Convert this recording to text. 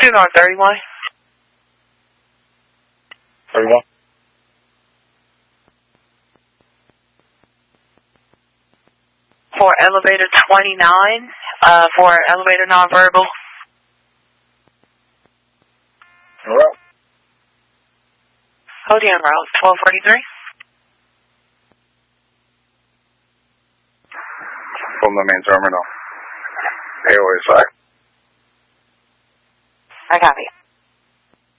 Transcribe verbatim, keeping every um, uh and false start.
two North thirty-one. thirty-one. For elevator twenty-nine, uh, for elevator nonverbal. All right. Podium route twelve forty-three. From the main terminal. Airway side. I copy.